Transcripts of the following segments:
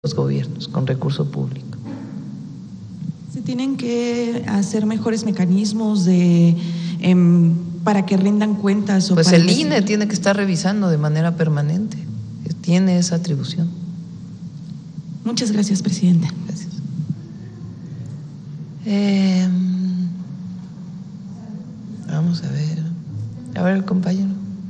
los gobiernos con recurso público. ¿Se tienen que hacer mejores mecanismos para que rindan cuentas? Pues el INE tiene que estar revisando de manera permanente, tiene esa atribución. Muchas gracias, presidenta. Gracias. Vamos a ver el compañero.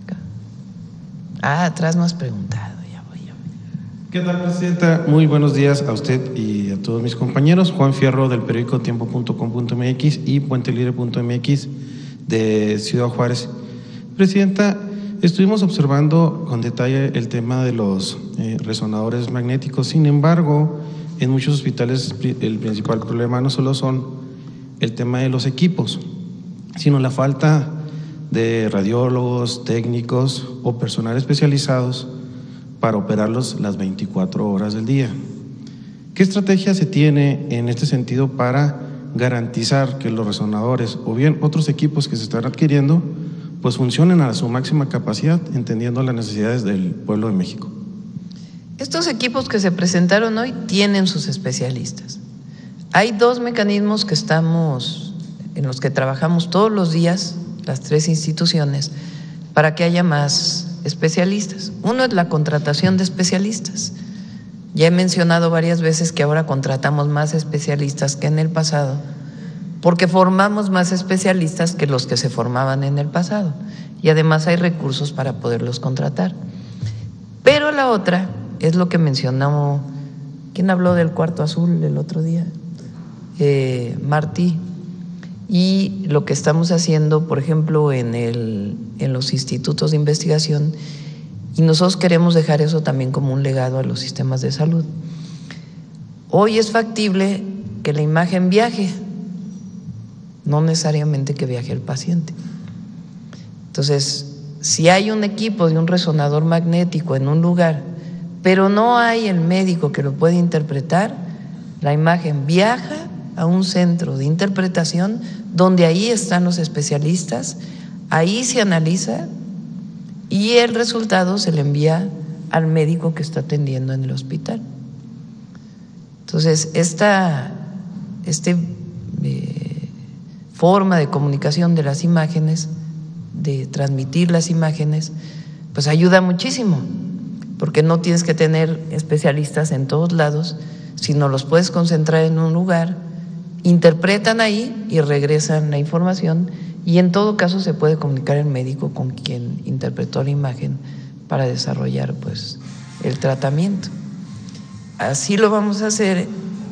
Atrás no has preguntado, ya voy. ¿Qué tal, presidenta? Muy buenos días a usted y a todos mis compañeros. Juan Fierro, del periódico tiempo.com.mx y puentelibre.mx de Ciudad Juárez. Presidenta, estuvimos observando con detalle el tema de los resonadores magnéticos. Sin embargo, en muchos hospitales el principal problema no solo son el tema de los equipos, sino la falta de radiólogos, técnicos o personal especializados para operarlos las 24 horas del día. ¿Qué estrategia se tiene en este sentido para garantizar que los resonadores o bien otros equipos que se están adquiriendo pues funcionen a su máxima capacidad, entendiendo las necesidades del pueblo de México? Estos equipos que se presentaron hoy tienen sus especialistas. Hay dos mecanismos en los que trabajamos todos los días, las tres instituciones, para que haya más especialistas. Uno es la contratación de especialistas. Ya he mencionado varias veces que ahora contratamos más especialistas que en el pasado, porque formamos más especialistas que los que se formaban en el pasado, y además hay recursos para poderlos contratar. Pero la otra es lo que mencionó, ¿quién habló del cuarto azul el otro día? Martí. Y lo que estamos haciendo, por ejemplo, en los institutos de investigación, y nosotros queremos dejar eso también como un legado a los sistemas de salud. Hoy es factible que la imagen viaje, no necesariamente que viaje el paciente. Entonces, si hay un equipo de un resonador magnético en un lugar, pero no hay el médico que lo pueda interpretar, la imagen viaja a un centro de interpretación donde ahí están los especialistas, ahí se analiza y el resultado se le envía al médico que está atendiendo en el hospital. Entonces, esta forma de comunicación de las imágenes, de transmitir las imágenes, pues ayuda muchísimo, porque no tienes que tener especialistas en todos lados, sino los puedes concentrar en un lugar, interpretan ahí y regresan la información, y en todo caso se puede comunicar el médico con quien interpretó la imagen para desarrollar pues el tratamiento. Así lo vamos a hacer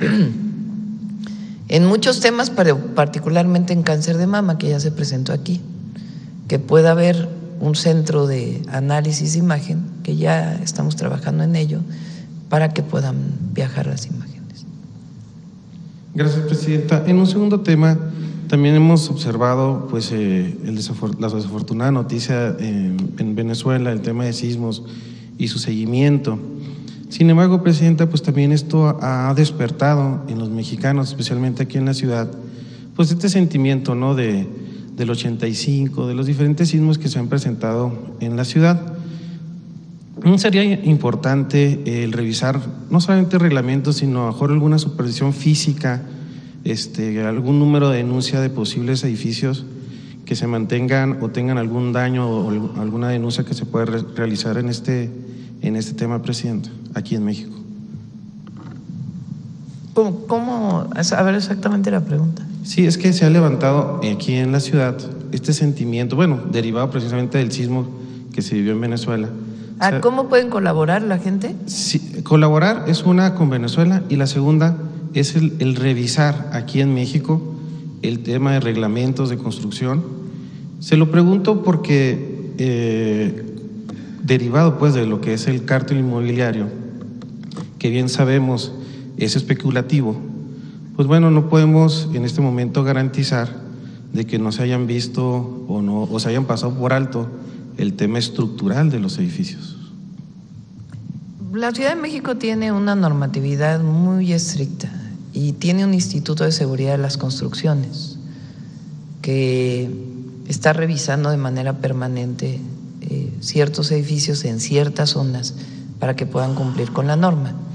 en muchos temas, pero particularmente en cáncer de mama, que ya se presentó aquí, que pueda haber un centro de análisis de imagen, que ya estamos trabajando en ello, para que puedan viajar las imágenes. Gracias, presidenta. En un segundo tema, también hemos observado pues la desafortunada noticia en Venezuela, el tema de sismos y su seguimiento. Sin embargo, presidenta, pues también esto ha despertado en los mexicanos, especialmente aquí en la ciudad, pues este sentimiento, ¿no?, del 85, de los diferentes sismos que se han presentado en la ciudad. Sería importante el revisar no solamente reglamentos, sino a lo mejor alguna supervisión física, algún número de denuncia de posibles edificios que se mantengan o tengan algún daño o alguna denuncia que se pueda realizar en este tema, presidenta, aquí en México. ¿Cómo? A ver exactamente la pregunta. Sí, es que se ha levantado aquí en la ciudad este sentimiento, bueno, derivado precisamente del sismo que se vivió en Venezuela. O sea, ¿cómo pueden colaborar la gente? Sí, colaborar es una con Venezuela, y la segunda es el revisar aquí en México el tema de reglamentos de construcción. Se lo pregunto porque derivado pues de lo que es el cártel inmobiliario, que bien sabemos es especulativo, pues bueno, no podemos en este momento garantizar de que no se hayan visto o se hayan pasado por alto el tema estructural de los edificios. La Ciudad de México tiene una normatividad muy estricta y tiene un Instituto de Seguridad de las Construcciones que está revisando de manera permanente ciertos edificios en ciertas zonas para que puedan cumplir con la norma.